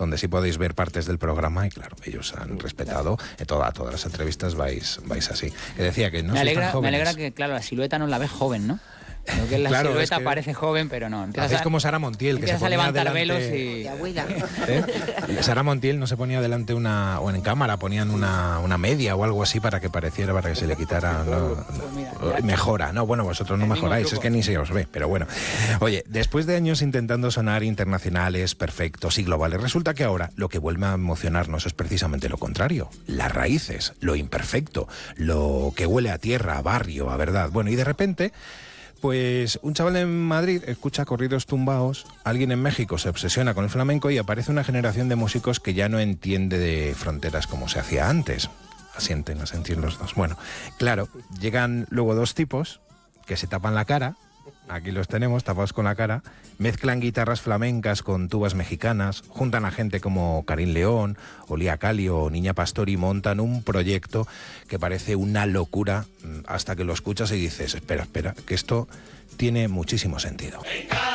donde sí podéis ver partes del programa y claro, ellos han respetado todas las entrevistas vais así. Que decía que no sois tan jóvenes. Me alegra que, claro, la silueta no la ves joven, ¿no? Creo que la silueta parece joven, pero no. Hacéis como Sara Montiel, que se ponía a levantar delante, velos y... Sara Montiel no se ponía delante o en cámara ponían una media o algo así para que pareciera, para que se le quitara. Mejora, no, bueno, vosotros no mejoráis, es que ni se os ve, pero bueno. Oye, después de años intentando sonar internacionales, perfectos y globales, resulta que ahora lo que vuelve a emocionarnos es precisamente lo contrario. Las raíces, lo imperfecto, lo que huele a tierra, a barrio, a verdad. Bueno, y de repente... Pues un chaval en Madrid escucha corridos tumbaos, alguien en México se obsesiona con el flamenco y aparece una generación de músicos que ya no entiende de fronteras como se hacía antes. Asienten los dos. Bueno, claro, llegan luego dos tipos que se tapan la cara, aquí los tenemos tapados con la cara, mezclan guitarras flamencas con tubas mexicanas, juntan a gente como Karim León, Olía Cali o Niña Pastor y montan un proyecto que parece una locura hasta que lo escuchas y dices, espera, que esto tiene muchísimo sentido.